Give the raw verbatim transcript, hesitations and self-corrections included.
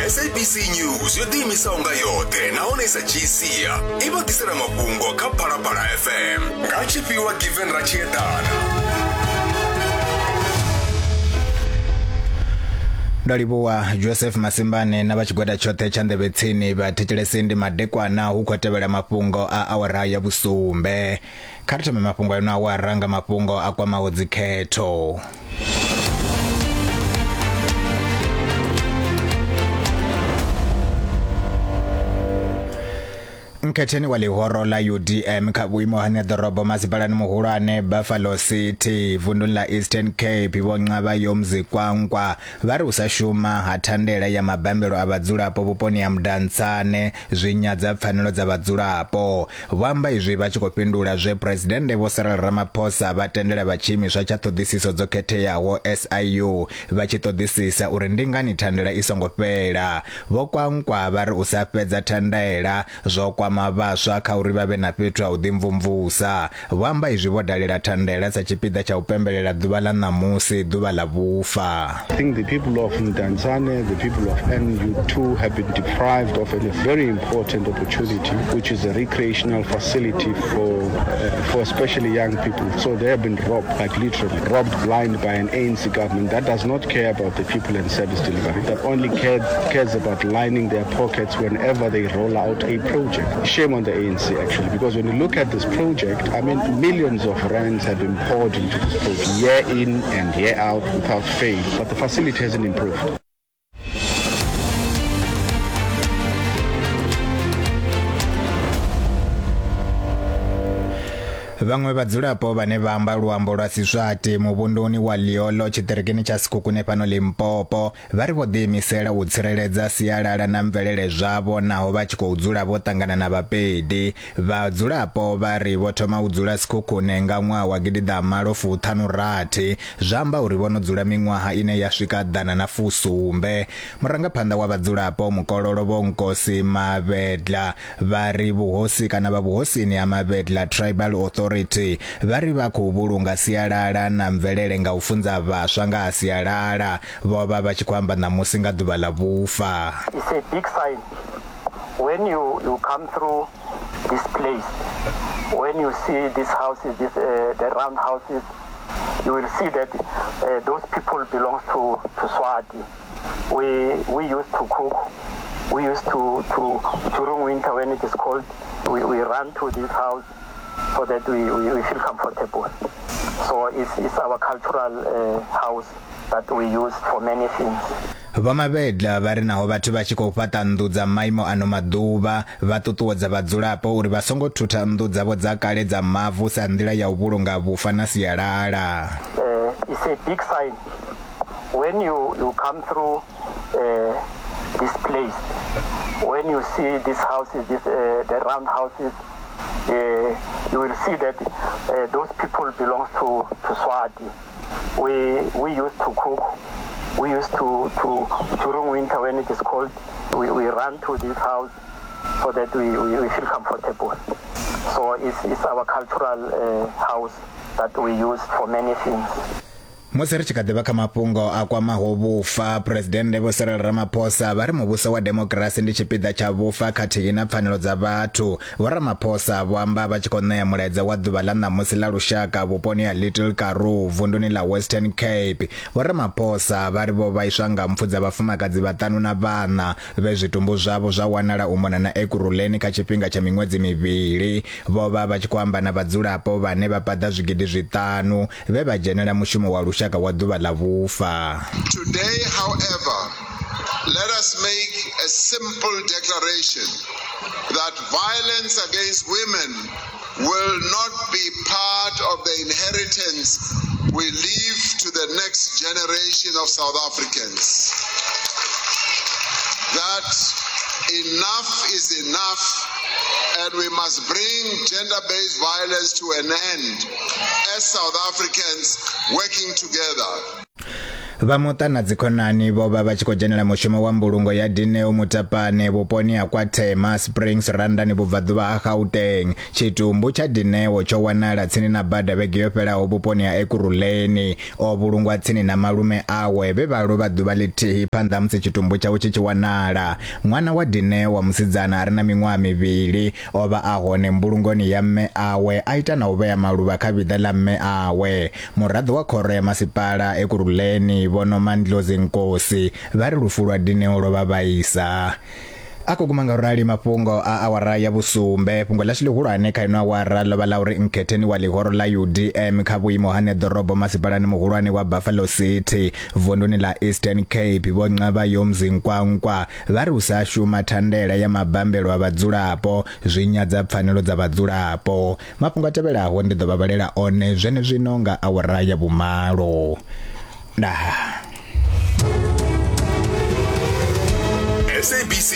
S A B C News yo tiimisa unga yote naonesa jisiya ivo tisera mafhungo kha Phalaphala F M nga tshifhiwa Given Rachietana. Ndalibuwa Joseph Masimbane na vachigwada chote cha Ndebetsini vathetshelesi ndi madekwana hu khou tevhela mafhungo a awara ya vhusumbe. Kha ri thome mafhungo ano awara nga mafhungo a kwamaho dzikhetho. Mkhetheni wa lihoro la U D M kha vhuimo ha ḓorobo masipalani muhulwane Buffalo City vunḓuni la Eastern Cape vho Nqaba Yomzi Kwankwa vari usa shuma ha thandela ya mabambelo a vhadzulapo vhuponi ha Mudantsane zwinyadza pfanelo dza vhadzulapo. Vhamba izwi vha tshi khou fhindula zwe President Vho Cyril Ramaphosa vha tendela vhatshimiswa tsha ṱhoḓisiso dzo khetheaho S I U vha tshi ṱoḓisisa uri ndi ngani thandela i songo fhela. Vho Kwankwa vari usa fhedza thandela zwo mavaswa kha uri vha vhe na fhethu ha u ḓimvumvusa. Vhamba izwi vho dalela thandela sa tshipiḓa tsha u pembelela ḓuvha ḽa ṋamusi ḓuvha ḽa vhufa. I think the people of Mudantsane, the people of N U two have been deprived of a very important opportunity, which is a recreational facility for uh, for especially young people. So they have been robbed, like literally robbed blind by an A N C government that does not care about the people and service delivery, that only cares, cares about lining their pockets whenever they roll out a project. Shame on the A N C actually, because when you look at this project, I mean, millions of rands have been poured into this project year in and year out without fail, but the facility hasn't improved. Vhaṅwe vhadzulapo vhane vha amba luambo lwa Siswati muvhunduni wa Liolo tshiṱirikini tsha Sekhukhune fhano Limpopo vari vho ḓiimisela u tsireledza sialala na mvelele zwavho naho vha tshi khou dzula vho ṱangana na vhapedi. Vhadzulapo vari vho thoma u dzula Sekhukhune nga ṅwaha wa gidiḓamalo fuṱhanu rathi zwa uri vho no dzula miṅwaha ine ya swika ḓana na fusumbe. Murangaphanḓa wa vhadzulapo Mukololo Vho Nkosi Mavhedla vari vhuhosi kana vha vhuhosini ha Mavhedla Tribal Authority vari vha khou vhulunga sialala na mvelele nga u funza vhaswa nga ha sialala vho vha vha tshi khou amba ṋamusi nga ḓuvha ḽa vhufa. It's a big sign when you you come through this place, when you see these houses, this uh, the round houses, you will see that uh, those people belong to to Swati. We we used to cook, we used to to during winter when it is cold, we we run to this house so that we, we, we feel comfortable. So it's, it's our cultural uh, house that we use for many things. Vha Mavhedla vari naho vhathu vha tshi khou fhaṱa nnḓu dza maimo ano maḓuvha vha ṱuṱuwedza vhadzulapo uri vha songo thutha nnḓu dzavho dza kale dza mavu sa nḓila ya u vhulunga vhufa na sialala. Uh, it's a big sign when you, you come through uh, this place, when you see these houses, this, uh, the round houses, Uh, you will see that uh, those people belong to, to Swati. We we used to cook, we used to, to during winter when it is cold, we, we run to this house so that we, we, we feel comfortable. So it's, it's our cultural uh, house that we use for many things. Musi ri tshi kha ḓivha kha mafhungo a kwamaho vhufa, President Vho Cyril Ramaphosa vari muvhuso wa demokirasi ndi tshipiḓa tsha vhufa khathihi na pfanelo dza vhathu. Vho Ramaphosa vho amba vha tshi khou ṋea mulaedza wa ḓuvha ḽa ṋamusi ḽa lushaka vhuponi ha Little Karoo vunḓuni la Western Cape. Vho Ramaphosa vari vho vhaiswa nga mpfu dza vhafumakadzi vhaṱanu na vhana vhe zwitumbu zwavho zwa wanala u mona na Ekurhuleni kha tshifhinga tsha miṅwedzi mivhili. Vho vha vha tshi khou amba na vhadzulapo vhane vha paḓa zwigidi zwiṱanu vhe vha dzhenela mushumo wa lushaka wa ḓuvha ḽa vhufa. Today, however, let us make a simple declaration that violence against women will not be part of the inheritance we leave to the next generation of South Africans. That enough is enough, and we must bring gender-based violence to an end as South Africans working together. vha muṱa na dzikhonani vho vha vha tshi khou dzhenela mushumo wa mbulungo ya Dineo Mutapane vhuponi ha KwaThema Springs Randani vhubvaḓuvha ha Gauteng. Tshitumbu tsha Dineo tsho wanala tsini na bada vhege yo fhelaho vhuponi ha Ekurhuleni. O vhulungwa tsini na malume awe vhe vha lovha ḓuvha ḽithihi phanḓa musi tshitumbu tshawe tshi tshi wanala. Ṅwana wa Dineo wa musidzana a re na miṅwaha mivhili o vha a hone mbulungoni ya mme awe a ita na u vhea maluvha kha vhiḓa ḽa mme awe. Muraḓo wa khoro ya masipala Ekurhuleni Vhono Mandlozi Nkosi vha ri lufu lwa Dineo lo vha vhaisa. Ako kuma nga rali mafhungo a awara ya vhusumbe fhungo ḽa tshilihulwane kha ino awara ḽo vha ḽa uri Mkhetheni wa ḽihoro ḽa U D M kha vhuimo ha Neḓorobo masipalani muhulwane wa Buffalo City vunduni ḽa Eastern Cape vho Ncaba Yomzi Nkwankwa vha ri usa shuma thandela ya mabambelo a vhadzulapo zwinyadza pfanelo dza vhadzulapo. Mafhungo a tevhelaho ndi ḓo vha vhalela one zwene zwino nga awara ya vhumalo. Nah. S A B C